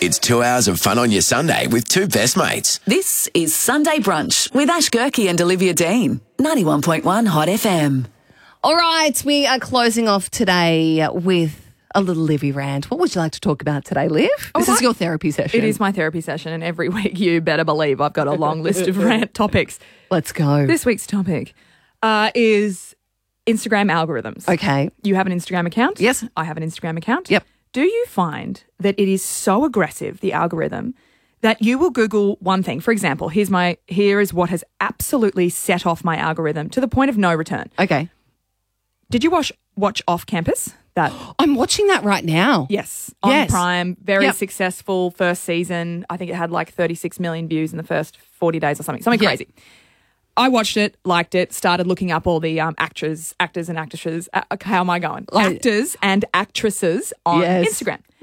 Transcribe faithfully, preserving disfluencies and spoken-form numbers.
It's two hours of fun on your Sunday with two best mates. This is Sunday Brunch with Ash Gerke and Olivia Dean. ninety-one point one Hot F M. All right, we are closing off today with a little Livy rant. What would you like to talk about today, Liv? This right. is your therapy session. It is my therapy session, and every week you better believe I've got a long list of rant topics. Let's go. This week's topic uh, is Instagram algorithms. Okay. You have an Instagram account? Yes. I have an Instagram account. Yep. Do you find that it is so aggressive, the algorithm, that you will Google one thing? For example, here's my here is what has absolutely set off my algorithm to the point of no return. Okay. Did you watch watch Off Campus? That I'm watching that right now. yes, on Yes. Prime, very Yep. successful first season. I think it had like thirty-six million views in the first forty days or something. Something Yeah. crazy. I watched it, liked it, started looking up all the um, actors, actors and actresses. Uh, how am I going? Like- actors and actresses on Yes. Instagram.